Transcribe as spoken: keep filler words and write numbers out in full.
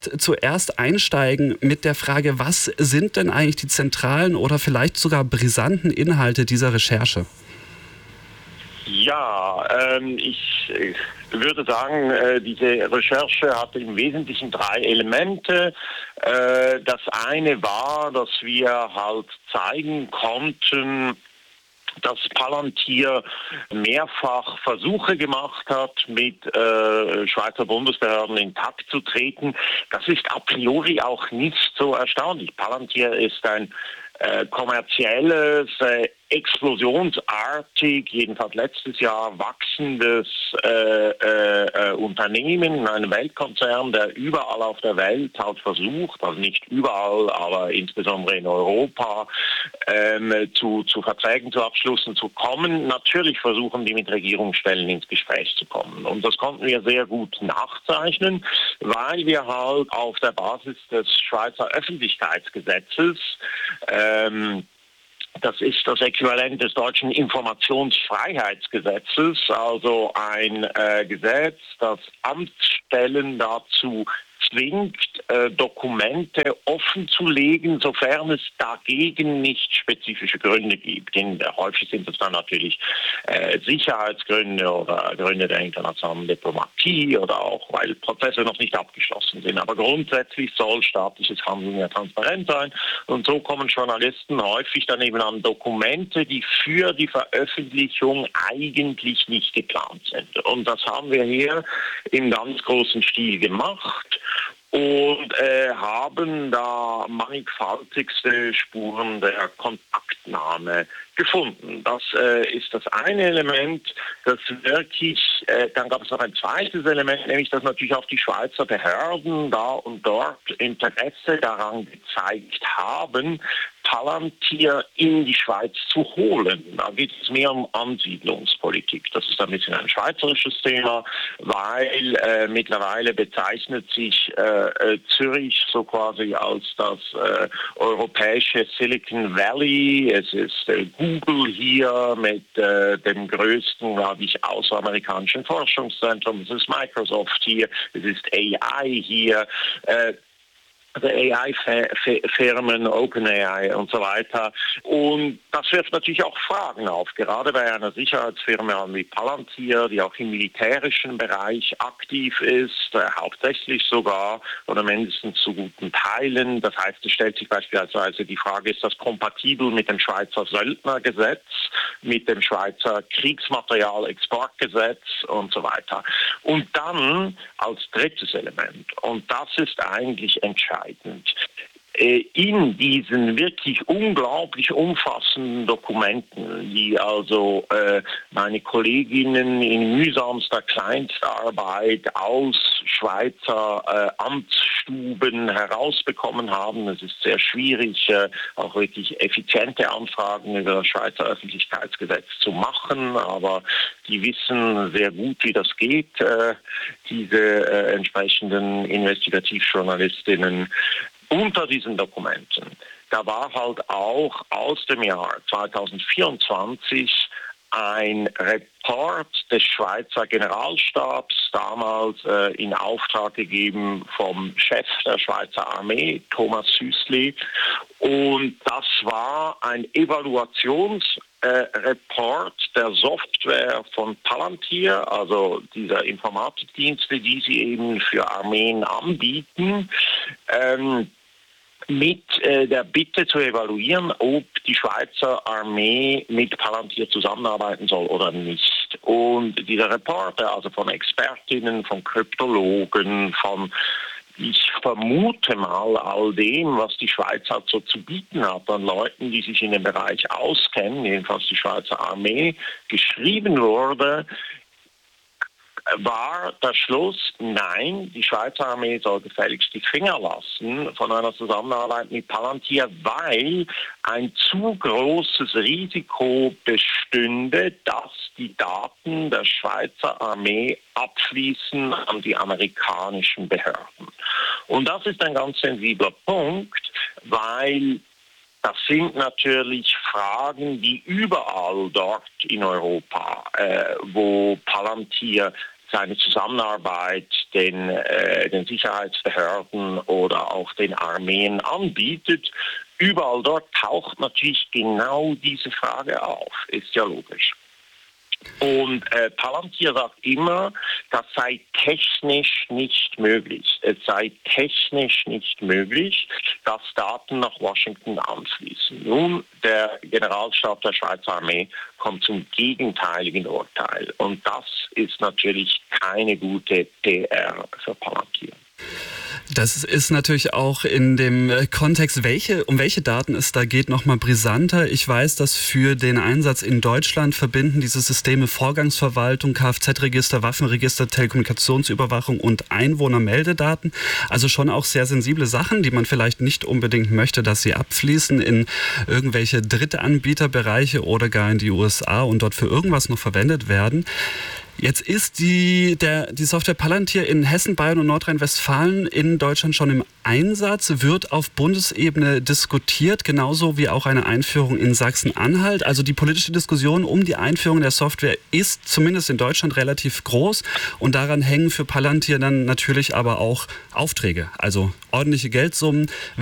zuerst einsteigen mit der Frage, was sind denn eigentlich die zentralen oder vielleicht sogar brisanten Inhalte dieser Recherche? Ja, ähm, ich, ich würde sagen, äh, diese Recherche hatte im Wesentlichen drei Elemente. Äh, das eine war, dass wir halt zeigen konnten, dass Palantir mehrfach Versuche gemacht hat, mit äh, Schweizer Bundesbehörden in Takt zu treten. Das ist a priori auch nicht so erstaunlich. Palantir ist ein äh, kommerzielles, äh, explosionsartig, jedenfalls letztes Jahr wachsendes äh, äh, Unternehmen, ein Weltkonzern, der überall auf der Welt halt versucht, also nicht überall, aber insbesondere in Europa, ähm, zu, zu Verträgen, zu Abschlüssen zu kommen. Natürlich versuchen die mit Regierungsstellen ins Gespräch zu kommen. Und das konnten wir sehr gut nachzeichnen, weil wir halt auf der Basis des Schweizer Öffentlichkeitsgesetzes ähm, das ist das Äquivalent des deutschen Informationsfreiheitsgesetzes, also ein äh, Gesetz, das Amtsstellen dazu zwingt, äh, Dokumente offenzulegen, sofern es dagegen nicht spezifische Gründe gibt. In, äh, häufig sind es dann natürlich äh, Sicherheitsgründe oder Gründe der internationalen Diplomatie oder auch, weil Prozesse noch nicht abgeschlossen sind. Aber grundsätzlich soll staatliches Handeln ja transparent sein. Und so kommen Journalisten häufig dann eben an Dokumente, die für die Veröffentlichung eigentlich nicht geplant sind. Und das haben wir hier im ganz großen Stil gemacht und äh, haben da mannigfaltigste Spuren der Kontaktnahme gefunden. Das äh, ist das eine Element, das wirklich, äh, dann gab es noch ein zweites Element, nämlich dass natürlich auch die Schweizer Behörden da und dort Interesse daran gezeigt haben, Palantir in die Schweiz zu holen. Da geht es mehr um Ansiedlungspolitik. Das ist ein bisschen ein schweizerisches Thema, weil äh, mittlerweile bezeichnet sich äh, äh, Zürich so quasi als das äh, europäische Silicon Valley. Es ist äh, Google hier mit äh, dem größten, glaube ich, außeramerikanischen Forschungszentrum. Es ist Microsoft hier, es ist A I hier. Äh, Also A I-Firmen, OpenAI und so weiter. Und das wirft natürlich auch Fragen auf, gerade bei einer Sicherheitsfirma wie Palantir, die auch im militärischen Bereich aktiv ist, äh, hauptsächlich sogar oder mindestens zu guten Teilen. Das heißt, es stellt sich beispielsweise die Frage, ist das kompatibel mit dem Schweizer Söldnergesetz, mit dem Schweizer Kriegsmaterialexportgesetz und so weiter. Und dann als drittes Element, und das ist eigentlich entscheidend, in diesen wirklich unglaublich umfassenden Dokumenten, die also äh, meine Kolleginnen in mühsamster Kleinstarbeit aus Schweizer äh, Amtsstuben herausbekommen haben. Es ist sehr schwierig, äh, auch wirklich effiziente Anfragen über das Schweizer Öffentlichkeitsgesetz zu machen, aber die wissen sehr gut, wie das geht, äh, diese äh, entsprechenden Investigativjournalistinnen. Unter diesen Dokumenten, da war halt auch aus dem Jahr zweitausendvierundzwanzig ein Report des Schweizer Generalstabs, damals äh, in Auftrag gegeben vom Chef der Schweizer Armee, Thomas Süssli. Und das war ein Evaluationsreport äh, der Software von Palantir, also dieser Informatikdienste, die sie eben für Armeen anbieten, ähm, mit äh, der Bitte zu evaluieren, ob die Schweizer Armee mit Palantir zusammenarbeiten soll oder nicht. Und dieser Report, also von Expertinnen, von Kryptologen, von, ich vermute mal, all dem, was die Schweiz halt so zu bieten hat, an Leuten, die sich in dem Bereich auskennen, jedenfalls die Schweizer Armee, geschrieben wurde, war der Schluss, nein, die Schweizer Armee soll gefälligst die Finger lassen von einer Zusammenarbeit mit Palantir, weil ein zu großes Risiko bestünde, dass die Daten der Schweizer Armee abfließen an die amerikanischen Behörden. Und das ist ein ganz sensibler Punkt, weil das sind natürlich Fragen, die überall dort in Europa, äh, wo Palantir seine Zusammenarbeit den, äh, den Sicherheitsbehörden oder auch den Armeen anbietet. Überall dort taucht natürlich genau diese Frage auf, ist ja logisch. Und äh, Palantir sagt immer, das sei technisch nicht möglich. Es sei technisch nicht möglich, dass Daten nach Washington anfließen. Nun, der Generalstab der Schweizer Armee kommt zum gegenteiligen Urteil. Und das ist natürlich keine gute P R für Palantir. Das ist natürlich auch in dem Kontext, welche, um welche Daten es da geht, nochmal brisanter. Ich weiß, dass für den Einsatz in Deutschland verbinden diese Systeme Vorgangsverwaltung, Kfz-Register, Waffenregister, Telekommunikationsüberwachung und Einwohnermeldedaten. Also schon auch sehr sensible Sachen, die man vielleicht nicht unbedingt möchte, dass sie abfließen in irgendwelche Drittanbieterbereiche oder gar in die U S A und dort für irgendwas noch verwendet werden. Jetzt ist die, der, die Software Palantir in Hessen, Bayern und Nordrhein-Westfalen in Deutschland schon im Einsatz, wird auf Bundesebene diskutiert, genauso wie auch eine Einführung in Sachsen-Anhalt. Also die politische Diskussion um die Einführung der Software ist zumindest in Deutschland relativ groß und daran hängen für Palantir dann natürlich aber auch Aufträge, also ordentliche Geldsummen.